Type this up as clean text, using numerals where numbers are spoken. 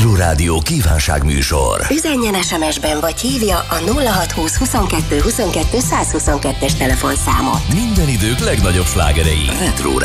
Retro Rádió kívánságműsor. Üzenjen SMS-ben vagy hívja a 0620 22 22 122-es telefonszámot. Minden idők legnagyobb slágerei. Retro